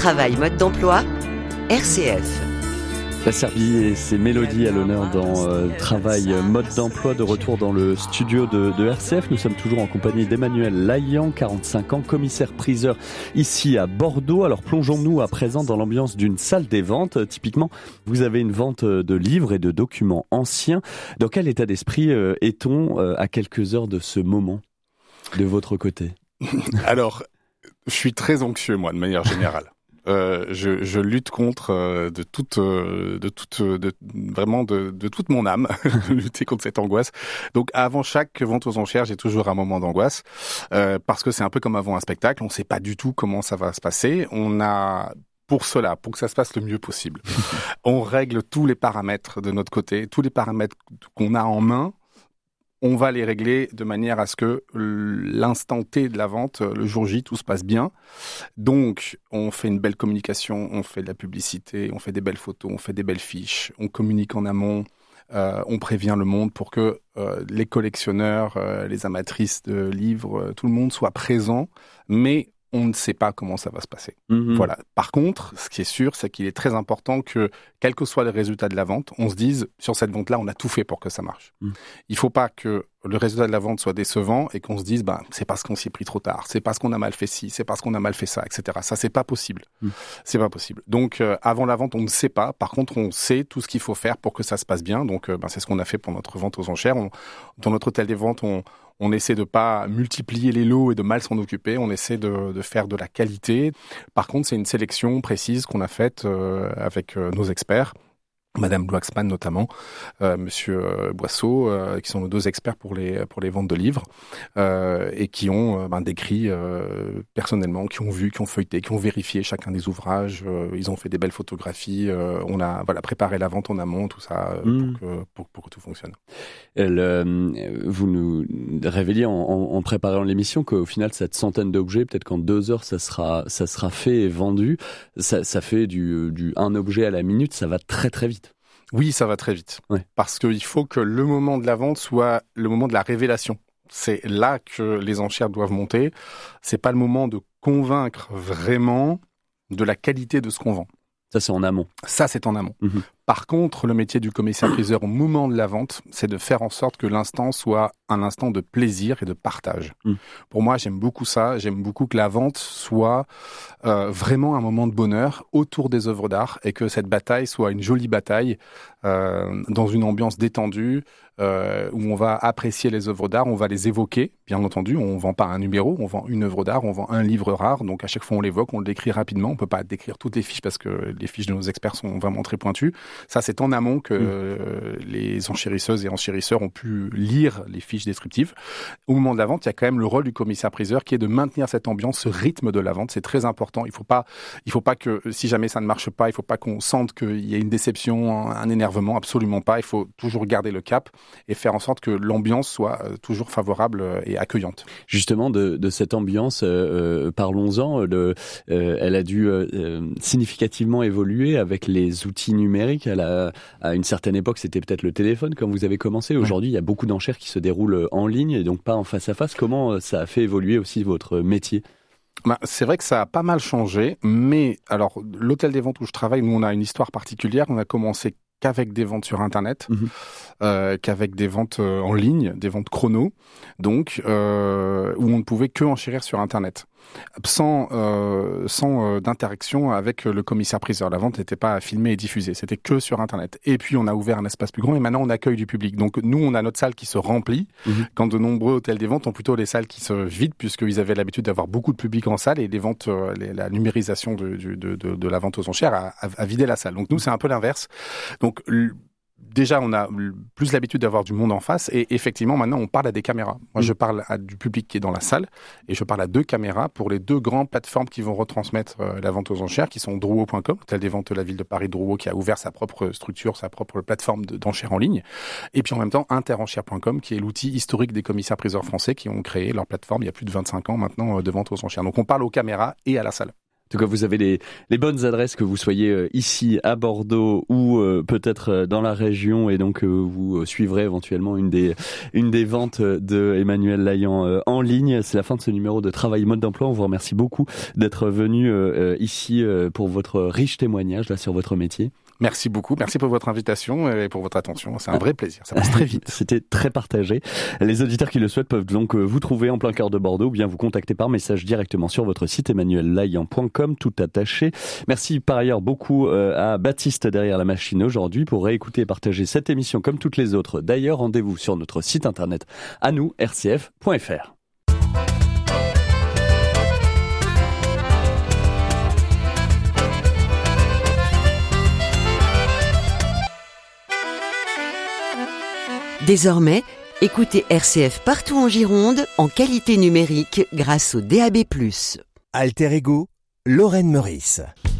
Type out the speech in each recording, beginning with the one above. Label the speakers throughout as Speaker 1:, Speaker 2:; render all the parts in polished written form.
Speaker 1: Travail, mode d'emploi, RCF.
Speaker 2: La Serbie et ses mélodies à l'honneur dans Travail, mode d'emploi, de retour dans le studio de RCF. Nous sommes toujours en compagnie d'Emmanuel Laillan, 45 ans, commissaire-priseur ici à Bordeaux. Alors plongeons-nous à présent dans l'ambiance d'une salle des ventes. Typiquement, vous avez une vente de livres et de documents anciens. Dans quel état d'esprit est-on à quelques heures de ce moment de votre côté ?
Speaker 3: Alors, je suis très anxieux, moi, de manière générale. Je lutte contre de toute mon âme, lutter contre cette angoisse. Donc avant chaque vente aux enchères, j'ai toujours un moment d'angoisse parce que c'est un peu comme avant un spectacle. On ne sait pas du tout comment ça va se passer. On a pour cela, pour que ça se passe le mieux possible, on règle tous les paramètres de notre côté, tous les paramètres qu'on a en main. On va les régler de manière à ce que l'instant T de la vente, le jour J, tout se passe bien. Donc, on fait une belle communication, on fait de la publicité, on fait des belles photos, on fait des belles fiches, on communique en amont, on prévient le monde pour que les collectionneurs, les amatrices de livres, tout le monde soit présent, mais on ne sait pas comment ça va se passer. Voilà. Par contre, ce qui est sûr, c'est qu'il est très important que, quel que soit le résultat de la vente, on se dise, sur cette vente-là, on a tout fait pour que ça marche. Il faut pas que le résultat de la vente soit décevant et qu'on se dise, c'est parce qu'on s'y est pris trop tard, c'est parce qu'on a mal fait ci, c'est parce qu'on a mal fait ça, etc. Ça, c'est pas possible. C'est pas possible. Donc, avant la vente, on ne sait pas. Par contre, on sait tout ce qu'il faut faire pour que ça se passe bien. Donc, c'est ce qu'on a fait pour notre vente aux enchères. Dans notre hôtel des ventes, on essaie de pas multiplier les lots et de mal s'en occuper. On essaie de faire de la qualité. Par contre, c'est une sélection précise qu'on a faite avec nos experts. Madame Bloaxman notamment, Monsieur Boisseau, qui sont nos deux experts pour les ventes de livres, et qui ont décrit personnellement, qui ont vu, qui ont feuilleté, qui ont vérifié chacun des ouvrages. Ils ont fait des belles photographies. On a préparé la vente en amont, tout ça, pour que tout fonctionne.
Speaker 2: Vous nous révéliez en préparant l'émission qu'au final, cette centaine d'objets, peut-être qu'en 2 heures, ça sera fait et vendu. Ça fait du un objet à la minute, ça va très très vite.
Speaker 3: Oui, ça va très vite. Ouais. Parce qu'il faut que le moment de la vente soit le moment de la révélation. C'est là que les enchères doivent monter. C'est pas le moment de convaincre vraiment de la qualité de ce qu'on vend.
Speaker 2: Ça, c'est en amont.
Speaker 3: Ça, c'est en amont. Par contre, le métier du commissaire-priseur au moment de la vente, c'est de faire en sorte que l'instant soit un instant de plaisir et de partage. Pour moi, j'aime beaucoup ça. J'aime beaucoup que la vente soit vraiment un moment de bonheur autour des œuvres d'art et que cette bataille soit une jolie bataille dans une ambiance détendue où on va apprécier les œuvres d'art, on va les évoquer, bien entendu. On vend pas un numéro, on vend une œuvre d'art, on vend un livre rare. Donc à chaque fois, on l'évoque, on le décrit rapidement. On peut pas décrire toutes les fiches parce que les fiches de nos experts sont vraiment très pointues. Ça, c'est en amont que les enchérisseuses et enchérisseurs ont pu lire les fiches descriptives. Au moment de la vente, il y a quand même le rôle du commissaire-priseur qui est de maintenir cette ambiance, ce rythme de la vente. C'est très important. Il faut pas que, si jamais ça ne marche pas, il faut pas qu'on sente qu'il y ait une déception, un énervement. Absolument pas. Il faut toujours garder le cap et faire en sorte que l'ambiance soit toujours favorable et accueillante.
Speaker 2: Justement, de cette ambiance, parlons-en. Elle a dû significativement évoluer avec les outils numériques. À une certaine époque, c'était peut-être le téléphone quand vous avez commencé. Aujourd'hui, il y a beaucoup d'enchères qui se déroulent en ligne et donc pas en face à face. Comment ça a fait évoluer aussi votre métier ?
Speaker 3: C'est vrai que ça a pas mal changé, mais alors l'hôtel des ventes où je travaille, nous on a une histoire particulière. On a commencé qu'avec des ventes sur Internet, qu'avec des ventes en ligne, des ventes chrono, donc où on ne pouvait que enchérir sur Internet, sans d'interaction avec le commissaire-priseur. La vente n'était pas filmée et diffusée, c'était que sur Internet. Et puis on a ouvert un espace plus grand et maintenant on accueille du public. Donc nous, on a notre salle qui se remplit, quand de nombreux hôtels des ventes ont plutôt les salles qui se vident, puisqu'ils avaient l'habitude d'avoir beaucoup de public en salle et les ventes, la numérisation de la vente aux enchères a vidé la salle. Donc nous, c'est un peu l'inverse. Donc déjà, on a plus l'habitude d'avoir du monde en face et effectivement, maintenant, on parle à des caméras. Moi, je parle à du public qui est dans la salle et je parle à 2 caméras pour les 2 grandes plateformes qui vont retransmettre la vente aux enchères, qui sont Drouot.com, hôtel des ventes de la ville de Paris Drouot, qui a ouvert sa propre structure, sa propre plateforme d'enchères en ligne. Et puis en même temps, Interenchères.com, qui est l'outil historique des commissaires-priseurs français qui ont créé leur plateforme il y a plus de 25 ans maintenant de vente aux enchères. Donc on parle aux caméras et à la salle.
Speaker 2: tout cas, vous avez les bonnes adresses, que vous soyez ici à Bordeaux ou peut-être dans la région, et donc vous suivrez éventuellement une des ventes de Emmanuel Laillant en ligne. C'est la fin de ce numéro de Travail Mode d'Emploi. On vous remercie beaucoup d'être venu ici pour votre riche témoignage là sur votre métier.
Speaker 3: Merci beaucoup, merci pour votre invitation et pour votre attention. C'est un vrai plaisir, ça passe très vite.
Speaker 2: C'était très partagé. Les auditeurs qui le souhaitent peuvent donc vous trouver en plein cœur de Bordeaux ou bien vous contacter par message directement sur votre site emmanuellaillant.com, tout attaché. Merci par ailleurs beaucoup à Baptiste derrière la machine aujourd'hui. Pour réécouter et partager cette émission comme toutes les autres, d'ailleurs, rendez-vous sur notre site internet à nous, rcf.fr.
Speaker 1: Désormais, écoutez RCF partout en Gironde en qualité numérique grâce au DAB+.
Speaker 4: Alter Ego, Lorraine Meurice.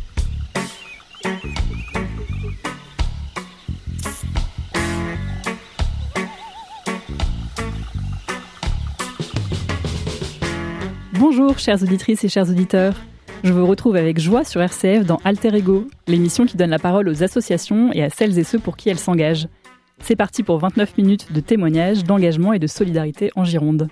Speaker 5: Bonjour chères auditrices et chers auditeurs. Je vous retrouve avec joie sur RCF dans Alter Ego, l'émission qui donne la parole aux associations et à celles et ceux pour qui elles s'engagent. C'est parti pour 29 minutes de témoignages, d'engagement et de solidarité en Gironde.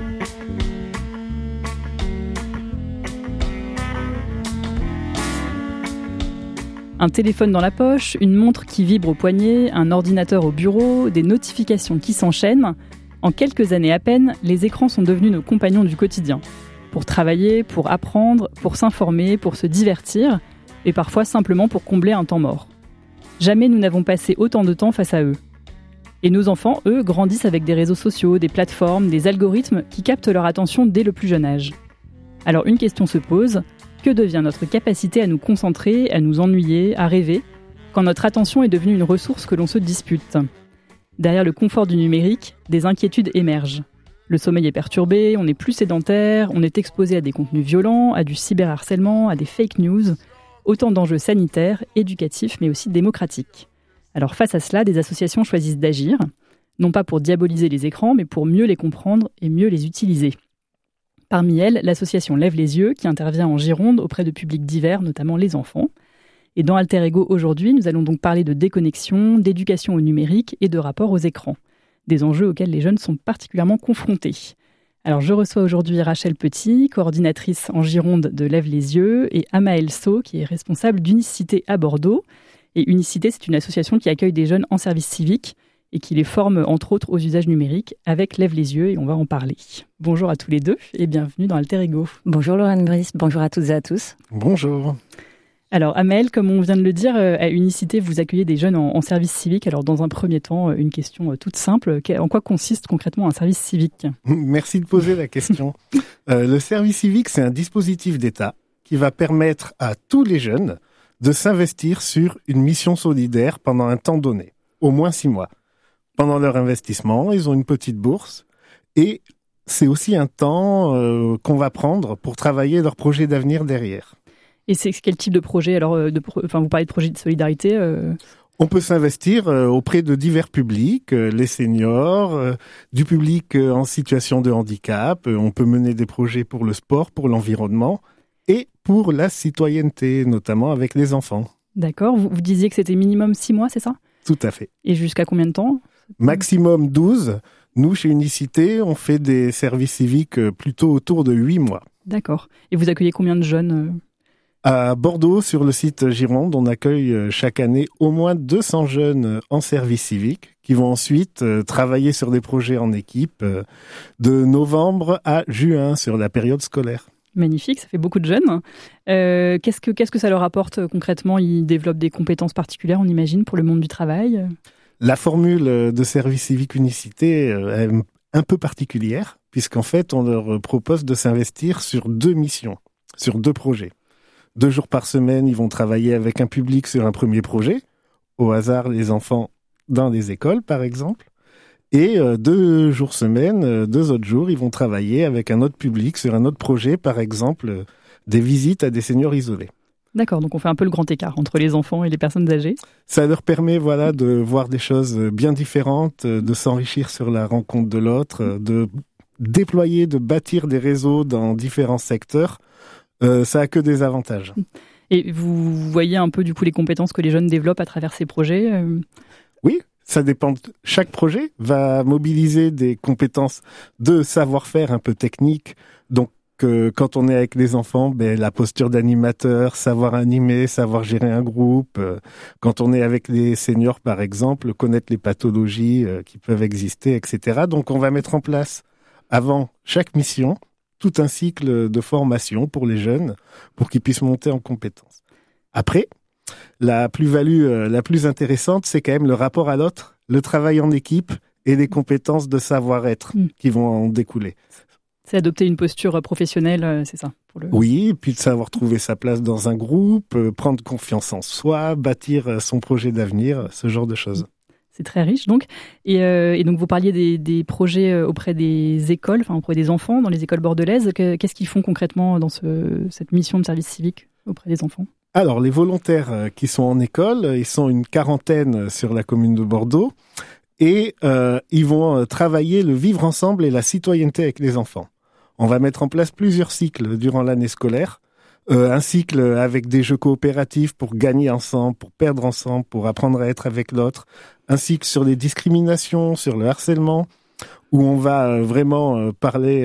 Speaker 5: Un téléphone dans la poche, une montre qui vibre au poignet, un ordinateur au bureau, des notifications qui s'enchaînent. En quelques années à peine, les écrans sont devenus nos compagnons du quotidien. Pour travailler, pour apprendre, pour s'informer, pour se divertir, et parfois simplement pour combler un temps mort. Jamais nous n'avons passé autant de temps face à eux. Et nos enfants, eux, grandissent avec des réseaux sociaux, des plateformes, des algorithmes qui captent leur attention dès le plus jeune âge. Alors une question se pose, que devient notre capacité à nous concentrer, à nous ennuyer, à rêver, quand notre attention est devenue une ressource que l'on se dispute ? Derrière le confort du numérique, des inquiétudes émergent. Le sommeil est perturbé, on est plus sédentaire, on est exposé à des contenus violents, à du cyberharcèlement, à des fake news, autant d'enjeux sanitaires, éducatifs, mais aussi démocratiques. Alors face à cela, des associations choisissent d'agir, non pas pour diaboliser les écrans, mais pour mieux les comprendre et mieux les utiliser. Parmi elles, l'association Lève les yeux, qui intervient en Gironde auprès de publics divers, notamment les enfants. Et dans Alter Ego aujourd'hui, nous allons donc parler de déconnexion, d'éducation au numérique et de rapport aux écrans. Des enjeux auxquels les jeunes sont particulièrement confrontés. Alors je reçois aujourd'hui Rachel Petit, coordinatrice en Gironde de Lève les yeux, et Amael So, qui est responsable d'Unicité à Bordeaux. Et Unicité, c'est une association qui accueille des jeunes en service civique et qui les forme entre autres aux usages numériques avec Lève les yeux, et on va en parler. Bonjour à tous les deux et bienvenue dans Alter Ego.
Speaker 6: Bonjour Lorraine Meurice, bonjour à toutes et à tous.
Speaker 3: Bonjour.
Speaker 5: Alors Amael, comme on vient de le dire, à Unicité, vous accueillez des jeunes en service civique. Alors dans un premier temps, une question toute simple. En quoi consiste concrètement un service civique ?
Speaker 7: Merci de poser la question. Le service civique, c'est un dispositif d'État qui va permettre à tous les jeunes de s'investir sur une mission solidaire pendant un temps donné, au moins 6 mois. Pendant leur investissement, ils ont une petite bourse et c'est aussi un temps qu'on va prendre pour travailler leur projet d'avenir derrière.
Speaker 5: Et c'est quel type de projet ? Alors, vous parlez de projet de solidarité
Speaker 7: On peut s'investir auprès de divers publics, les seniors, du public en situation de handicap. On peut mener des projets pour le sport, pour l'environnement et pour la citoyenneté, notamment avec les enfants.
Speaker 5: D'accord. Vous disiez que c'était minimum 6 mois, c'est ça ?
Speaker 7: Tout à fait.
Speaker 5: Et jusqu'à combien de temps ?
Speaker 7: Maximum 12. Nous, chez Unicité, on fait des services civiques plutôt autour de 8 mois.
Speaker 5: D'accord. Et vous accueillez combien de jeunes ?
Speaker 7: À Bordeaux, sur le site Gironde, on accueille chaque année au moins 200 jeunes en service civique qui vont ensuite travailler sur des projets en équipe de novembre à juin sur la période scolaire.
Speaker 5: Magnifique, ça fait beaucoup de jeunes. Qu'est-ce que ça leur apporte concrètement ? Ils développent des compétences particulières, on imagine, pour le monde du travail ?
Speaker 7: La formule de service civique Unicité est un peu particulière, puisqu'en fait, on leur propose de s'investir sur 2 missions, sur 2 projets. 2 jours par semaine, ils vont travailler avec un public sur un premier projet, au hasard les enfants dans les écoles par exemple, et 2 jours semaine, 2 autres jours, ils vont travailler avec un autre public sur un autre projet, par exemple des visites à des seniors isolés.
Speaker 5: D'accord, donc on fait un peu le grand écart entre les enfants et les personnes âgées.
Speaker 7: Ça leur permet de voir des choses bien différentes, de s'enrichir sur la rencontre de l'autre, de déployer, de bâtir des réseaux dans différents secteurs, ça a que des avantages.
Speaker 5: Et vous voyez un peu du coup les compétences que les jeunes développent à travers ces projets
Speaker 7: Oui, ça dépend. Chaque projet va mobiliser des compétences de savoir-faire un peu techniques. Donc, quand on est avec les enfants, la posture d'animateur, savoir animer, savoir gérer un groupe. Quand on est avec les seniors, par exemple, connaître les pathologies qui peuvent exister, etc. Donc, on va mettre en place, avant chaque mission, tout un cycle de formation pour les jeunes, pour qu'ils puissent monter en compétences. Après, la plus-value la plus intéressante, c'est quand même le rapport à l'autre, le travail en équipe et les compétences de savoir-être qui vont en découler.
Speaker 5: C'est adopter une posture professionnelle, c'est ça
Speaker 7: Oui, et puis de savoir trouver sa place dans un groupe, prendre confiance en soi, bâtir son projet d'avenir, ce genre de choses.
Speaker 5: C'est très riche donc. Et donc vous parliez des projets auprès des écoles, enfin auprès des enfants dans les écoles bordelaises. Qu'est-ce qu'ils font concrètement dans cette mission de service civique auprès des enfants ?
Speaker 7: Alors les volontaires qui sont en école, ils sont une quarantaine sur la commune de Bordeaux et ils vont travailler le vivre ensemble et la citoyenneté avec les enfants. On va mettre en place plusieurs cycles durant l'année scolaire. Un cycle avec des jeux coopératifs pour gagner ensemble, pour perdre ensemble, pour apprendre à être avec l'autre. Un cycle sur les discriminations, sur le harcèlement, où on va vraiment parler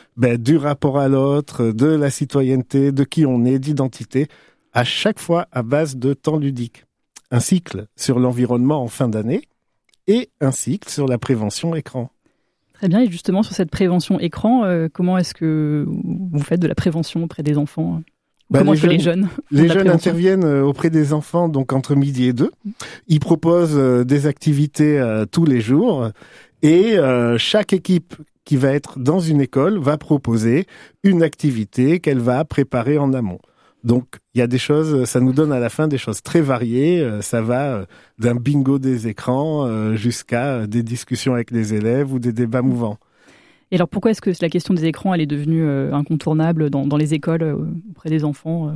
Speaker 7: du rapport à l'autre, de la citoyenneté, de qui on est, d'identité, à chaque fois à base de temps ludique. Un cycle sur l'environnement en fin d'année et un cycle sur la prévention écran.
Speaker 5: Très bien, et justement sur cette prévention écran, comment est-ce que vous faites de la prévention auprès des enfants ? Comment est-ce que les jeunes
Speaker 7: interviennent auprès des enfants donc entre midi et 2. Ils proposent des activités tous les jours et chaque équipe qui va être dans une école va proposer une activité qu'elle va préparer en amont. Donc, il y a des choses, ça nous donne à la fin des choses très variées. Ça va d'un bingo des écrans jusqu'à des discussions avec les élèves ou des débats mouvants.
Speaker 5: Et alors, pourquoi est-ce que la question des écrans, elle est devenue incontournable dans les écoles auprès des enfants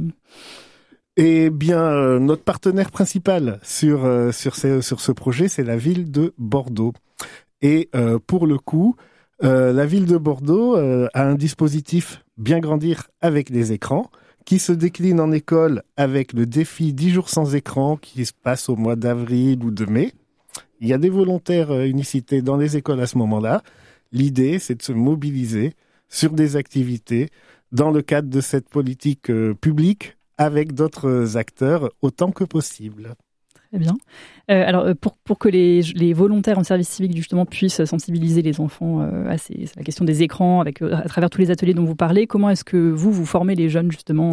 Speaker 7: Eh bien, notre partenaire principal sur ce projet, c'est la ville de Bordeaux. Et pour le coup, la ville de Bordeaux a un dispositif Bien grandir avec les écrans qui se décline en école avec le défi 10 jours sans écran qui se passe au mois d'avril ou de mai. Il y a des volontaires unicités dans les écoles à ce moment-là. L'idée, c'est de se mobiliser sur des activités dans le cadre de cette politique publique avec d'autres acteurs autant que possible.
Speaker 5: Très bien. Alors, pour que les volontaires en service civique, justement, puissent sensibiliser les enfants à la question des écrans, à travers tous les ateliers dont vous parlez, comment est-ce que vous formez les jeunes, justement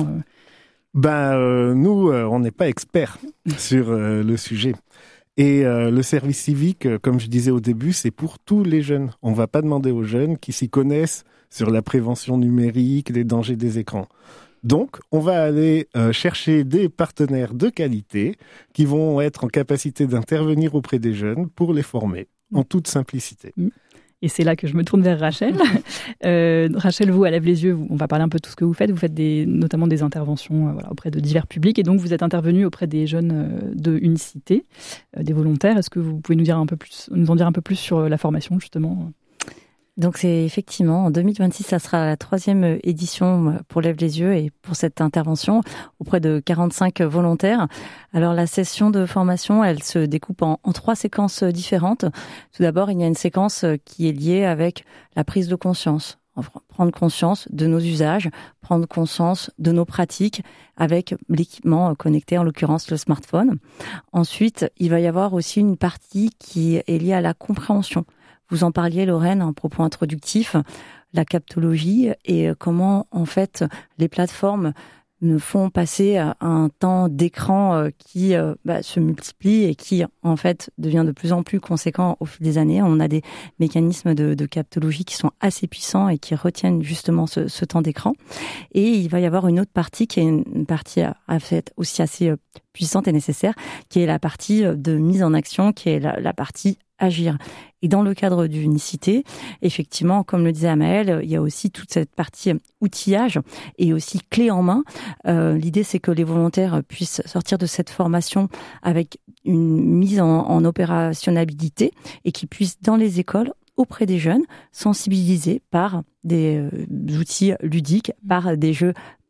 Speaker 7: Nous, on n'est pas experts sur le sujet. Et le service civique, comme je disais au début, c'est pour tous les jeunes. On ne va pas demander aux jeunes qui s'y connaissent sur la prévention numérique, les dangers des écrans. Donc, on va aller chercher des partenaires de qualité qui vont être en capacité d'intervenir auprès des jeunes pour les former, en toute simplicité.
Speaker 5: Et c'est là que je me tourne vers Rachel. Rachel, vous, à Lève les yeux, on va parler un peu de tout ce que vous faites. Vous faites notamment des interventions auprès de divers publics. Et donc, vous êtes intervenue auprès des jeunes de Unicité, des volontaires. Est-ce que vous pouvez nous en dire un peu plus sur la formation, justement ?
Speaker 6: Donc c'est effectivement, en 2026, ça sera la 3e édition pour Lève les yeux et pour cette intervention auprès de 45 volontaires. Alors la session de formation, elle se découpe en 3 séquences différentes. Tout d'abord, il y a une séquence qui est liée avec la prise de conscience. Prendre conscience de nos usages, prendre conscience de nos pratiques avec l'équipement connecté, en l'occurrence le smartphone. Ensuite, il va y avoir aussi une partie qui est liée à la compréhension. Vous en parliez, Lorraine, en propos introductif, la captologie et comment, en fait, les plateformes nous font passer un temps d'écran qui se multiplie et qui, en fait, devient de plus en plus conséquent au fil des années. On a des mécanismes de captologie qui sont assez puissants et qui retiennent justement ce temps d'écran. Et il va y avoir une autre partie qui est une partie en fait, aussi assez puissante et nécessaire, qui est la partie de mise en action, qui est la partie agir. Et dans le cadre d'Unicité, effectivement, comme le disait Amaëlle, il y a aussi toute cette partie outillage et aussi clé en main. L'idée, c'est que les volontaires puissent sortir de cette formation avec une mise en opérationnalité et qu'ils puissent, dans les écoles, auprès des jeunes, sensibiliser par des outils ludiques, par des jeux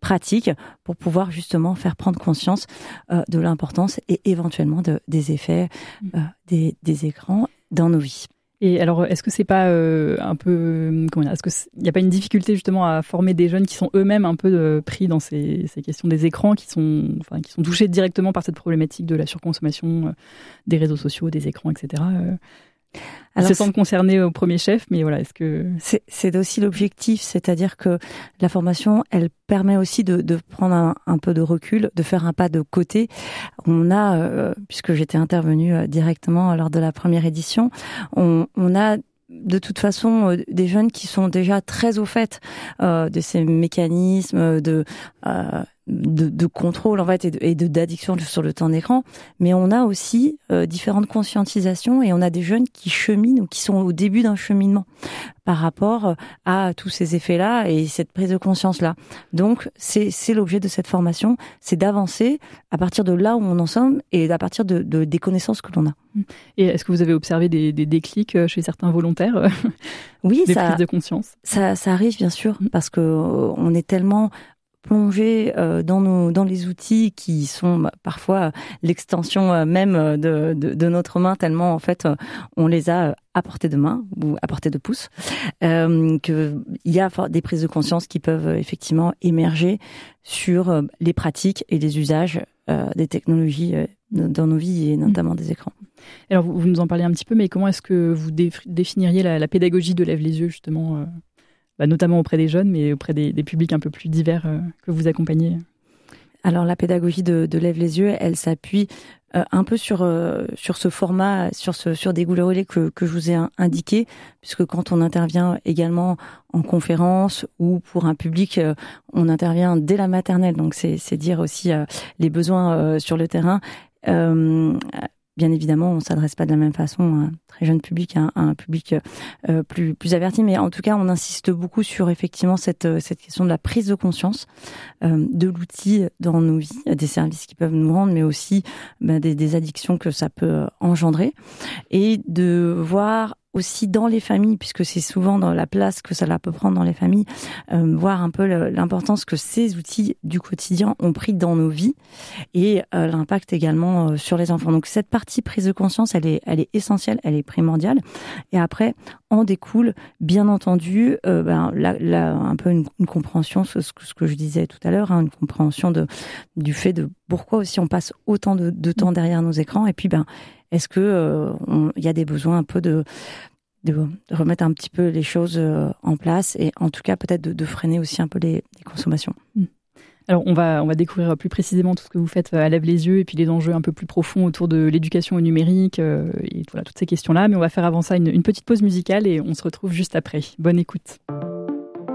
Speaker 6: pratiques pour pouvoir justement faire prendre conscience de l'importance et éventuellement des effets des écrans dans nos vies.
Speaker 5: Et alors, est-ce que c'est pas un peu, est-ce que il n'y a pas une difficulté justement à former des jeunes qui sont eux-mêmes un peu pris dans ces questions des écrans, qui sont touchés directement par cette problématique de la surconsommation des réseaux sociaux, des écrans, etc. Ils se sentent concernés au premier chef, mais voilà, est-ce que...
Speaker 6: C'est aussi l'objectif, c'est-à-dire que la formation, elle permet aussi de prendre un peu de recul, de faire un pas de côté. On a, puisque j'étais intervenue directement lors de la première édition, on a de toute façon des jeunes qui sont déjà très au fait de ces mécanismes de contrôle en fait et d'addiction sur le temps d'écran, mais on a aussi différentes conscientisations et on a des jeunes qui cheminent ou qui sont au début d'un cheminement par rapport à tous ces effets-là et cette prise de conscience-là. Donc c'est l'objet de cette formation, c'est d'avancer à partir de là où on en sommes et à partir des connaissances que l'on a.
Speaker 5: Et est-ce que vous avez observé des déclics chez certains volontaires?
Speaker 6: Oui,
Speaker 5: des prises de conscience.
Speaker 6: Ça arrive bien sûr, parce que on est tellement plongé dans les outils qui sont parfois l'extension même de notre main, tellement en fait on les a à portée de main ou à portée de pouce, qu'il y a des prises de conscience qui peuvent effectivement émerger sur les pratiques et les usages des technologies dans nos vies et notamment des écrans.
Speaker 5: Alors vous nous en parlez un petit peu, mais comment est-ce que vous définiriez la pédagogie de Lève les yeux justement notamment auprès des jeunes, mais auprès des publics un peu plus divers que vous accompagnez?
Speaker 6: Alors la pédagogie de Lève les yeux, elle s'appuie un peu sur ce format, sur des goulets relais que je vous ai indiqué, puisque quand on intervient également en conférence ou pour un public, on intervient dès la maternelle, donc c'est dire aussi les besoins sur le terrain. Bien évidemment, on ne s'adresse pas de la même façon à un très jeune public, à un public plus averti, mais en tout cas, on insiste beaucoup sur effectivement cette question de la prise de conscience de l'outil dans nos vies, des services qui peuvent nous rendre, mais aussi des addictions que ça peut engendrer, et de voir aussi dans les familles, puisque c'est souvent dans la place que ça peut prendre dans les familles, voir un peu l'importance que ces outils du quotidien ont pris dans nos vies et l'impact également sur les enfants. Donc cette partie prise de conscience, elle est essentielle, elle est primordiale. Et après, en découle, bien entendu, un peu une compréhension, ce que je disais tout à l'heure, une compréhension du fait de pourquoi aussi on passe autant de temps derrière nos écrans. Et puis, est-ce que il y a des besoins un peu de remettre un petit peu les choses en place et en tout cas peut-être de freiner aussi un peu les consommations.
Speaker 5: Alors on va découvrir plus précisément tout ce que vous faites à Lève les yeux et puis les enjeux un peu plus profonds autour de l'éducation au numérique et voilà toutes ces questions-là. Mais on va faire avant ça une petite pause musicale et on se retrouve juste après. Bonne écoute.